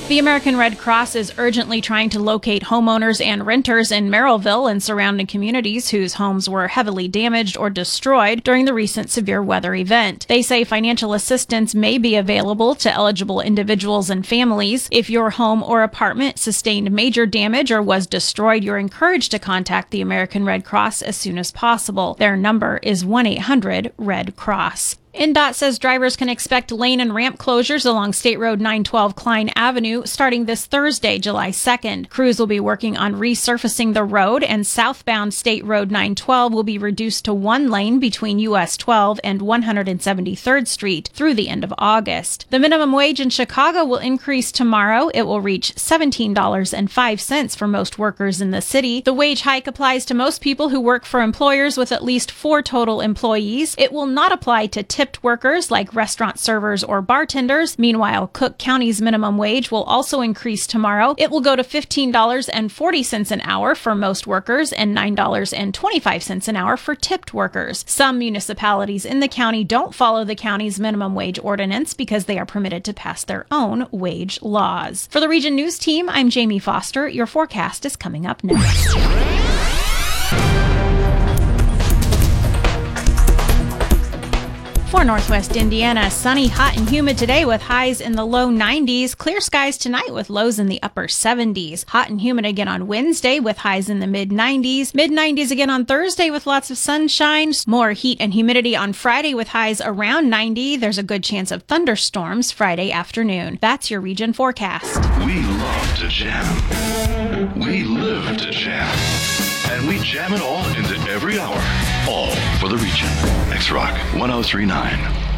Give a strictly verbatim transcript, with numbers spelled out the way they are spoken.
The American Red Cross is urgently trying to locate homeowners and renters in Merrillville and surrounding communities whose homes were heavily damaged or destroyed during the recent severe weather event. They say financial assistance may be available to eligible individuals and families. If your home or apartment sustained major damage or was destroyed, you're encouraged to contact the American Red Cross as soon as possible. Their number is one eight hundred red cross. N D O T says drivers can expect lane and ramp closures along State Road nine twelve Klein Avenue starting this Thursday, July second. Crews will be working on resurfacing the road, and southbound State Road nine twelve will be reduced to one lane between U S twelve and one hundred seventy-third Street through the end of August. The minimum wage in Chicago will increase tomorrow. It will reach seventeen dollars and five cents for most workers in the city. The wage hike applies to most people who work for employers with at least four total employees. It will not apply to tipped workers like restaurant servers or bartenders. Meanwhile, Cook County's minimum wage will also increase tomorrow. It will go to fifteen dollars and forty cents an hour for most workers and nine dollars and twenty-five cents an hour for tipped workers. Some municipalities in the county don't follow the county's minimum wage ordinance because they are permitted to pass their own wage laws. For the Region News Team, I'm Jamie Foster. Your forecast is coming up next. For Northwest Indiana, sunny, hot, and humid today with highs in the low nineties. Clear skies tonight with lows in the upper seventies. Hot and humid again on Wednesday with highs in the mid nineties. mid nineties again on Thursday with lots of sunshine. More heat and humidity on Friday with highs around ninety. There's a good chance of thunderstorms Friday afternoon. That's your region forecast. We love to jam. We live to jam. And we jam it all into every hour. All for the region. X-Rock one oh three point nine.